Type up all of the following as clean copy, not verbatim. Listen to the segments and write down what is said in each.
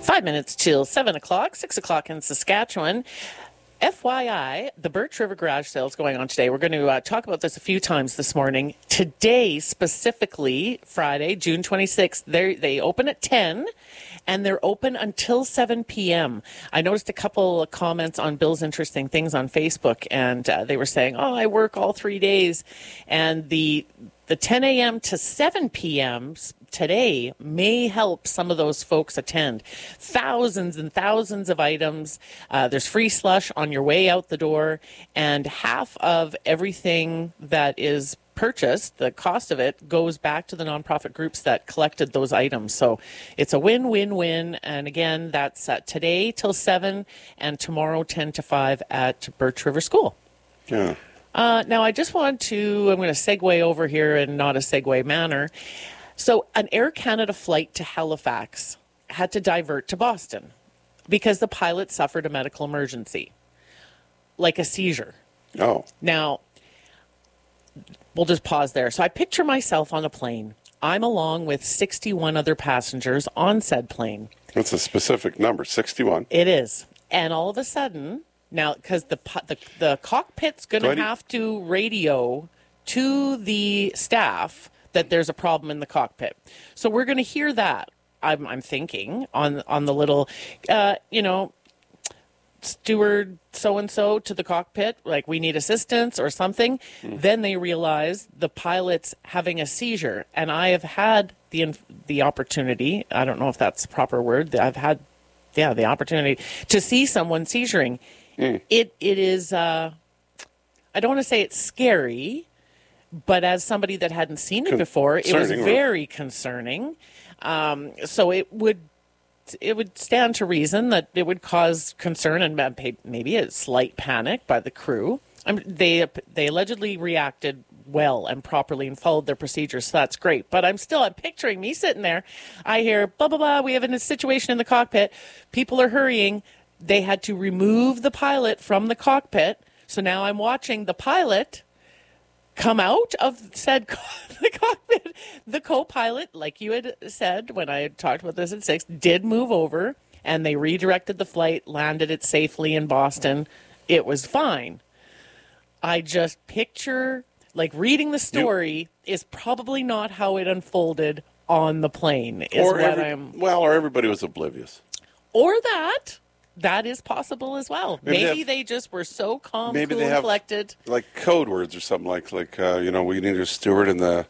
5 minutes till 7 o'clock, 6 o'clock in Saskatchewan. FYI, the Birch River Garage Sale is going on today. We're going to talk about this a few times this morning. Today, specifically, Friday, June 26th, they open at 10, and they're open until 7 p.m. I noticed a couple of comments on Bill's Interesting Things on Facebook, and they were saying, I work all 3 days. And the 10 a.m. to 7 p.m. today may help some of those folks attend. Thousands and thousands of items. There's free slush on your way out the door, and half of everything that is purchased, the cost of it, goes back to the nonprofit groups that collected those items. So it's a win-win-win. And again, that's today till 7 and tomorrow 10 to 5 at Birch River School. Yeah. Now, I just want to, I'm going to segue over here in not a segue manner. So an Air Canada flight to Halifax had to divert to Boston because the pilot suffered a medical emergency, like a seizure. Oh. Now, we'll just pause there. So I picture myself on a plane. I'm along with 61 other passengers on said plane. That's a specific number, 61. It is. And all of a sudden, now, because the cockpit's going to have to radio to the staff that there's a problem in the cockpit. So we're going to hear that, I'm thinking, on the little, steward so-and-so to the cockpit, like we need assistance or something. Then they realize the pilot's having a seizure. And I have had the opportunity, I don't know if that's the proper word, I've had, the opportunity to see someone seizuring. It is, I don't want to say it's scary, but as somebody that hadn't seen it before, it was very concerning. So it would stand to reason that it would cause concern and maybe a slight panic by the crew. They allegedly reacted well and properly and followed their procedures, so that's great. But I'm picturing me sitting there. I hear, blah, blah, blah, we have a situation in the cockpit. People are hurrying. They had to remove the pilot from the cockpit. So now I'm watching the pilot come out of the cockpit. The co-pilot, like you had said when I talked about this at 6, did move over, and they redirected the flight, landed it safely in Boston. It was fine. I just picture, like, reading the story is probably not how it unfolded on the plane. Or everybody was oblivious. Or that is possible as well. Maybe they just were so calm, cool, and collected. Like code words or something like we need a steward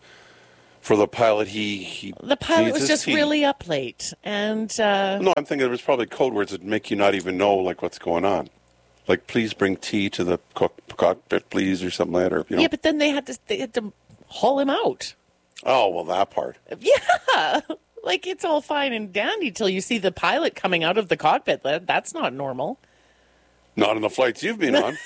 for the pilot. The pilot was just really up late, and no, I'm thinking there was probably code words that make you not even know what's going on. Like, please bring tea to the cockpit, please, or something like that. Yeah, but then they had to haul him out. Oh, well, that part. Yeah. Like, it's all fine and dandy till you see the pilot coming out of the cockpit. That's not normal. Not on the flights you've been on.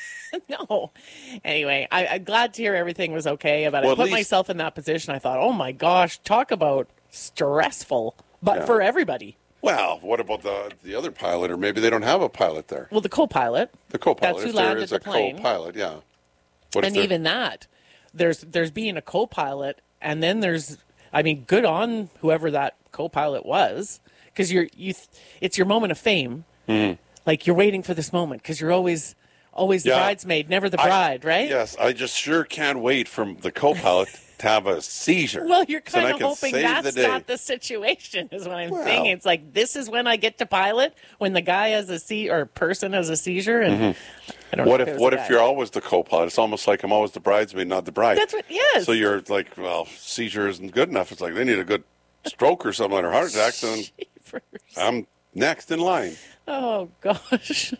No. Anyway, I'm glad to hear everything was okay. But I put myself in that position. I thought, oh, my gosh, talk about stressful. But for everybody. Well, what about the other pilot? Or maybe they don't have a pilot there. Well, the co-pilot. The co-pilot. That's who landed the plane. Co-pilot, yeah. And even that, there's being a co-pilot, and then there's... good on whoever that co-pilot was, because it's your moment of fame. Mm-hmm. Like, you're waiting for this moment because you're always the bridesmaid, never the bride, right? Yes, I just sure can't wait for the co-pilot to have a seizure. Well, you're kind of hoping that's not the situation, is what I'm thinking. It's like, this is when I get to pilot, when the guy has person has a seizure, and I don't know. What if you're always the co-pilot? It's almost like I'm always the bridesmaid, not the bride. That's what, yes. So you're like, well, seizure isn't good enough. It's like they need a good stroke or something, or heart attack, and I'm next in line. Oh, gosh.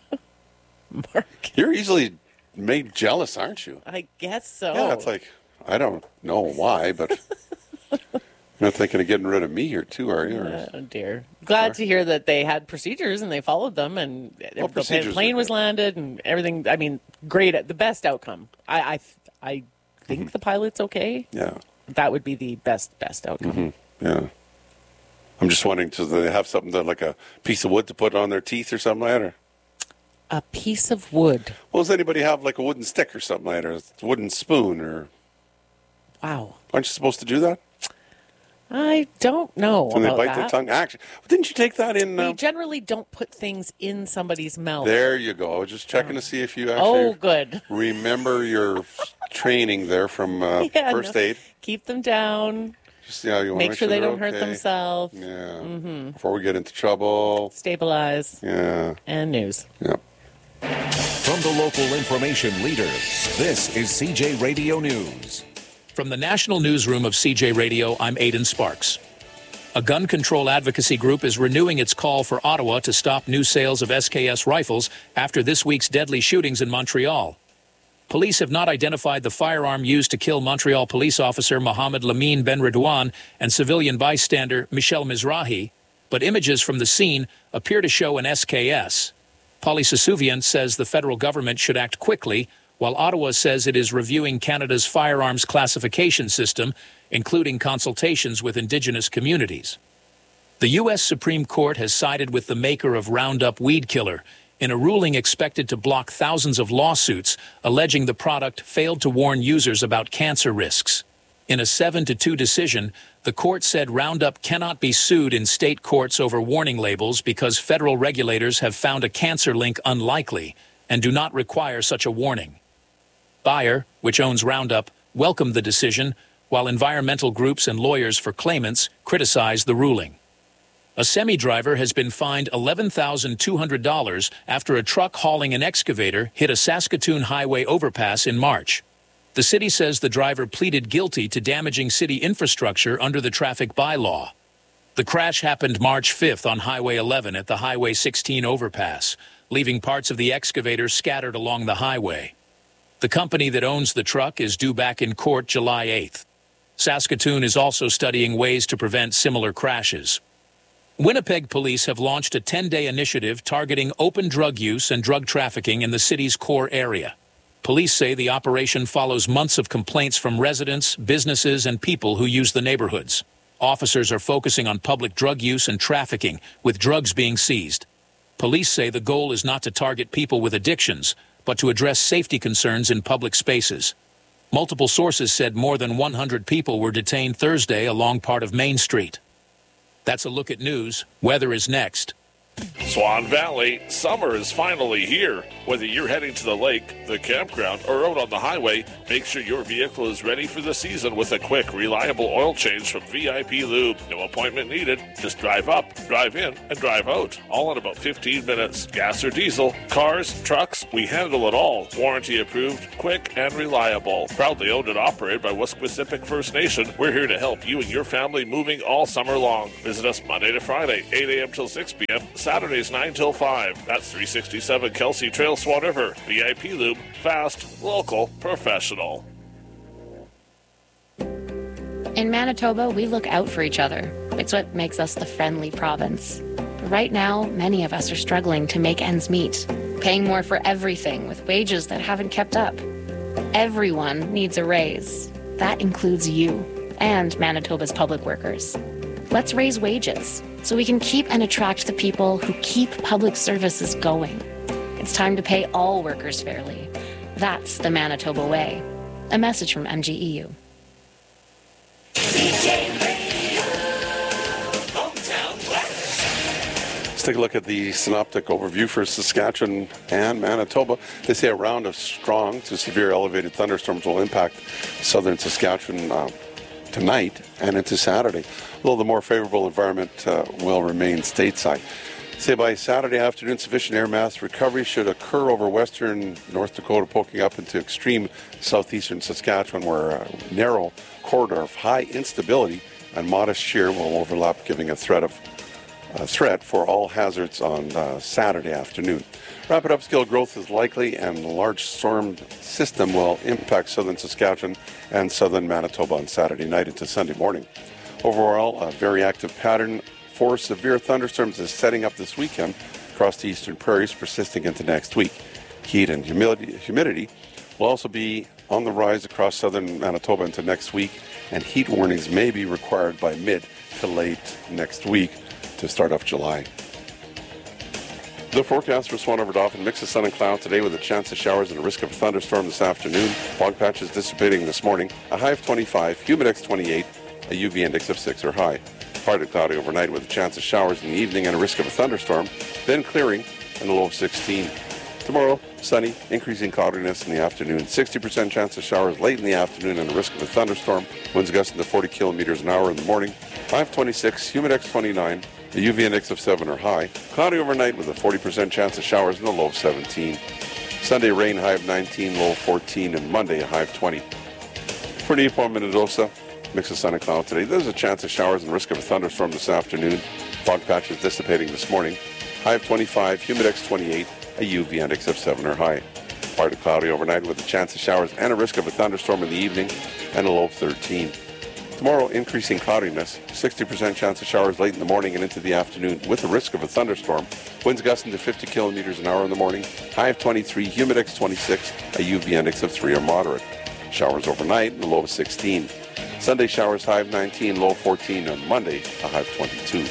Mark. You're easily made jealous, aren't you? I guess so. Yeah, it's like, I don't know why, but you're not thinking of getting rid of me here, too, are you? Oh, dear. Glad to hear that they had procedures and they followed them, and the plane was landed and everything. Great, the best outcome. I think the pilot's okay. Yeah. That would be the best outcome. Mm-hmm. Yeah. I'm just wondering, do they have something like a piece of wood to put on their teeth or something like that? Or? A piece of wood. Well, does anybody have like a wooden stick or something like that, or a wooden spoon, or? Wow. Aren't you supposed to do that? I don't know When they about bite that. their tongue. Actually, didn't you take that in? We generally don't put things in somebody's mouth. There you go. Just checking to see if you actually good. remember your training there from first aid. Keep them down. Just, yeah, you want to Make sure they they're don't hurt okay. themselves. Yeah. Before we get into trouble. Stabilize. Yeah. And news. Yeah. From the local information leader, this is CJ Radio News. From the National Newsroom of CJ Radio, I'm Aidan Sparks. A gun control advocacy group is renewing its call for Ottawa to stop new sales of SKS rifles after this week's deadly shootings in Montreal. Police have not identified the firearm used to kill Montreal police officer Mohamed Lamine Benredouane and civilian bystander Michel Mizrahi, but images from the scene appear to show an SKS. Polly Sasuvian says the federal government should act quickly, while Ottawa says it is reviewing Canada's firearms classification system, including consultations with Indigenous communities. The U.S. Supreme Court has sided with the maker of Roundup weed killer in a ruling expected to block thousands of lawsuits alleging the product failed to warn users about cancer risks. In a 7-2 decision, the court said Roundup cannot be sued in state courts over warning labels because federal regulators have found a cancer link unlikely and do not require such a warning. Bayer, which owns Roundup, welcomed the decision, while environmental groups and lawyers for claimants criticized the ruling. A semi-driver has been fined $11,200 after a truck hauling an excavator hit a Saskatoon highway overpass in March. The city says the driver pleaded guilty to damaging city infrastructure under the traffic bylaw. The crash happened March 5th on Highway 11 at the Highway 16 overpass, leaving parts of the excavator scattered along the highway. The company that owns the truck is due back in court July 8th. Saskatoon is also studying ways to prevent similar crashes. Winnipeg police have launched a 10-day initiative targeting open drug use and drug trafficking in the city's core area. Police say the operation follows months of complaints from residents, businesses, and people who use the neighborhoods. Officers are focusing on public drug use and trafficking, with drugs being seized. Police say the goal is not to target people with addictions, but to address safety concerns in public spaces. Multiple sources said more than 100 people were detained Thursday along part of Main Street. That's a look at news. Weather is next. Swan Valley, summer is finally here. Whether you're heading to the lake, the campground, or out on the highway, make sure your vehicle is ready for the season with a quick, reliable oil change from VIP Lube. No appointment needed. Just drive up, drive in, and drive out. All in about 15 minutes. Gas or diesel, cars, trucks, we handle it all. Warranty approved, quick, and reliable. Proudly owned and operated by Wesquisipic First Nation, we're here to help you and your family moving all summer long. Visit us Monday to Friday, 8 a.m. till 6 p.m., Saturdays 9 till 5. That's 367 Kelsey Trail, Swan River. VIP Lube, fast, local, professional. In Manitoba, we look out for each other. It's what makes us the friendly province. But right now, many of us are struggling to make ends meet, paying more for everything with wages that haven't kept up. Everyone needs a raise. That includes you and Manitoba's public workers. Let's raise wages so we can keep and attract the people who keep public services going. It's time to pay all workers fairly. That's the Manitoba way. A message from MGEU. Let's take a look at the synoptic overview for Saskatchewan and Manitoba. They say a round of strong to severe elevated thunderstorms will impact southern Saskatchewan tonight and into Saturday, although the more favorable environment will remain stateside. Say by Saturday afternoon, sufficient air mass recovery should occur over western North Dakota, poking up into extreme southeastern Saskatchewan, where a narrow corridor of high instability and modest shear will overlap, giving a threat for all hazards on Saturday afternoon. Rapid upscale growth is likely, and a large storm system will impact southern Saskatchewan and southern Manitoba on Saturday night into Sunday morning. Overall, a very active pattern for severe thunderstorms is setting up this weekend across the eastern prairies, persisting into next week. Heat and humidity will also be on the rise across southern Manitoba into next week, and heat warnings may be required by mid to late next week to start off July. The forecast for Swan River Dauphin: mix of sun and cloud today with a chance of showers and a risk of a thunderstorm this afternoon. Fog patches dissipating this morning. A high of 25, Humidex 28. a UV index of 6 or high. Partly cloudy overnight with a chance of showers in the evening and a risk of a thunderstorm, then clearing and a low of 16. Tomorrow, sunny, increasing cloudiness in the afternoon, 60% chance of showers late in the afternoon and a risk of a thunderstorm. Winds gusting to 40 kilometers an hour in the morning. High of 26, humidex 29, a UV index of 7 or high. Cloudy overnight with a 40% chance of showers and a low of 17. Sunday rain, high of 19, low of 14, and Monday a high of 20. For Nipo and Minnedosa, mix of sun and cloud today. There's a chance of showers and risk of a thunderstorm this afternoon. Fog patches dissipating this morning. High of 25, humidex 28, a UV index of 7 or high. Partly cloudy overnight with a chance of showers and a risk of a thunderstorm in the evening and a low of 13. Tomorrow, increasing cloudiness, 60% chance of showers late in the morning and into the afternoon with a risk of a thunderstorm. Winds gusting to 50 kilometers an hour in the morning. High of 23, humidex 26, a UV index of 3 or moderate. Showers overnight and a low of 16. Sunday showers, high of 19, low of 14. On Monday, a high of 22.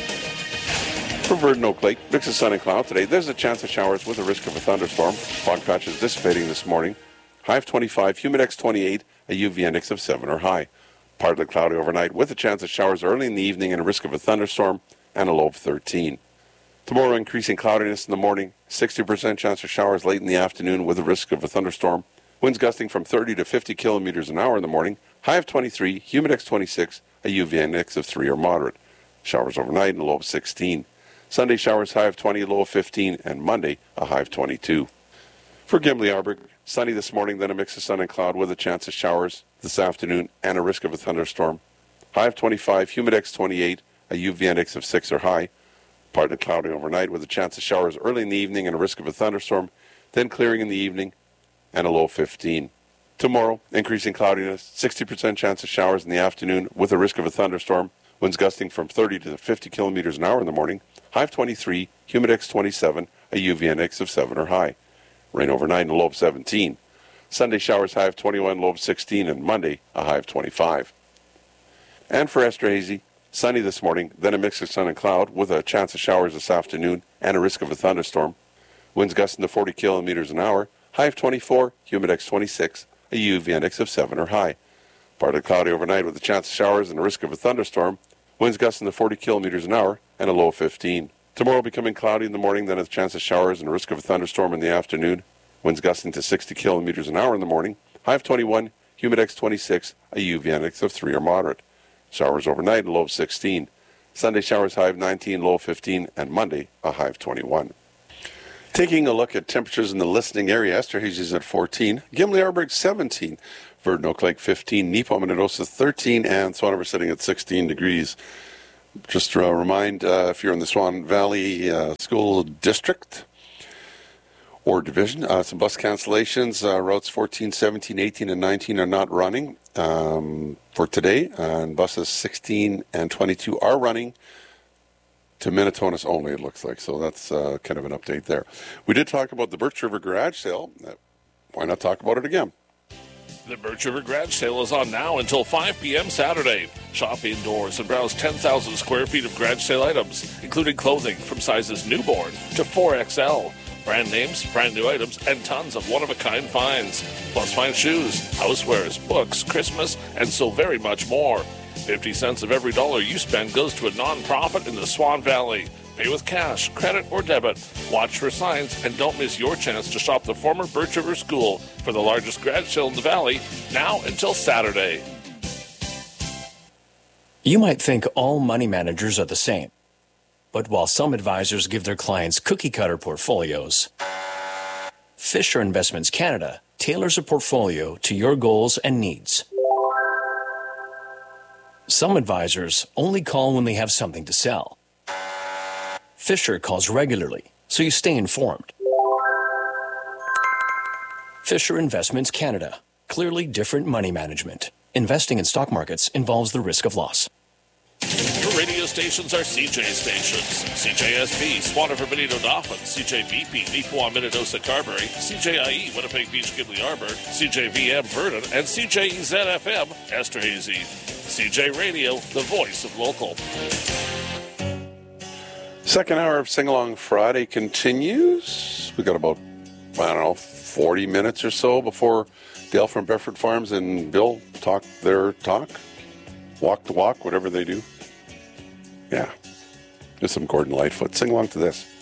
For Verdon Oak Lake, mix of sun and cloud today. There's a chance of showers with a risk of a thunderstorm. Fog patches dissipating this morning. High of 25, humidex 28, a UV index of 7 or high. Partly cloudy overnight with a chance of showers early in the evening and a risk of a thunderstorm and a low of 13. Tomorrow, increasing cloudiness in the morning, 60% chance of showers late in the afternoon with a risk of a thunderstorm. Winds gusting from 30 to 50 kilometers an hour in the morning. High of 23, humidex 26, a UV index of 3 or moderate. Showers overnight and a low of 16. Sunday showers, high of 20, low of 15, and Monday a high of 22. For Gimli Arberg, sunny this morning, then a mix of sun and cloud with a chance of showers this afternoon and a risk of a thunderstorm. High of 25, humidex 28, a UV index of 6 or high. Partly cloudy overnight with a chance of showers early in the evening and a risk of a thunderstorm, then clearing in the evening and a low of 15. Tomorrow, increasing cloudiness, 60% chance of showers in the afternoon with a risk of a thunderstorm. Winds gusting from 30 to 50 kilometers an hour in the morning. High of 23, humidex 27, a UV index of 7 or high. Rain overnight and a low of 17. Sunday showers, high of 21, low of 16, and Monday a high of 25. And for Esterhazy, sunny this morning, then a mix of sun and cloud with a chance of showers this afternoon and a risk of a thunderstorm. Winds gusting to 40 kilometers an hour. High of 24, humidex 26, a UV index of 7 or high. Partly cloudy overnight with a chance of showers and a risk of a thunderstorm. Winds gusting to 40 kilometers an hour and a low of 15. Tomorrow becoming cloudy in the morning, then a chance of showers and a risk of a thunderstorm in the afternoon. Winds gusting to 60 kilometers an hour in the morning. High of 21, humidex 26, a UV index of 3 or moderate. Showers overnight and low of 16. Sunday showers, high of 19, low of 15, and Monday a high of 21. Taking a look at temperatures in the listening area, Esterhazy's at 14, Gimli Arberg 17, Verdon Oak Lake 15, Nipo Minnedosa 13, and Swan River sitting at 16 degrees. Just to remind, if you're in the Swan Valley School District or Division, some bus cancellations. Routes 14, 17, 18, and 19 are not running for today, and buses 16 and 22 are running to Minnetonus only, it looks like. So that's kind of an update there. We did talk about the Birch River garage sale. Why not talk about it again? The Birch River Garage Sale is on now until 5 p.m. Saturday. Shop indoors and browse 10,000 square feet of garage sale items, including clothing from sizes newborn to 4XL. Brand names, brand new items, and tons of one-of-a-kind finds. Plus fine shoes, housewares, books, Christmas, and so very much more. 50 cents of every dollar you spend goes to a non-profit in the Swan Valley. Pay with cash, credit, or debit. Watch for signs and don't miss your chance to shop the former Birch River School for the largest garage sale in the valley, now until Saturday. You might think all money managers are the same. But while some advisors give their clients cookie-cutter portfolios, Fisher Investments Canada tailors a portfolio to your goals and needs. Some advisors only call when they have something to sell. Fisher calls regularly, so you stay informed. Fisher Investments Canada. Clearly different money management. Investing in stock markets involves the risk of loss. Your radio stations are CJ stations. CJSP, Swan River, Benito Dauphin, CJBP, Nipoa, Minnedosa, Carberry, CJIE, Winnipeg Beach, Gimli Arberg, CJVM, Verdon, and CJEZ-FM, Esterhazy. CJ Radio, the voice of local. Second hour of Sing Along Friday continues. We got about, 40 minutes or so before Dale from Bedford Farms and Bill talk their talk. walk the walk, whatever they do. Yeah. There's some Gordon Lightfoot. Sing along to this.